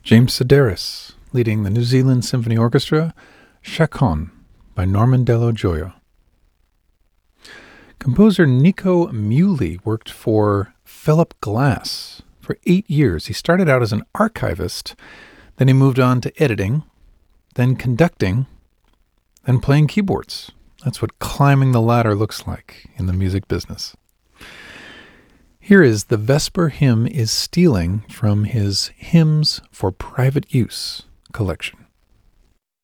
James Sedaris, leading the New Zealand Symphony Orchestra, Chaconne by Norman Dello Joio. Composer Nico Muhly worked for Philip Glass for 8 years. He started out as an archivist, then he moved on to editing, then conducting, then playing keyboards. That's what climbing the ladder looks like in the music business. Here is The Vesper Hymn is Stealing from his Hymns for Private Use collection.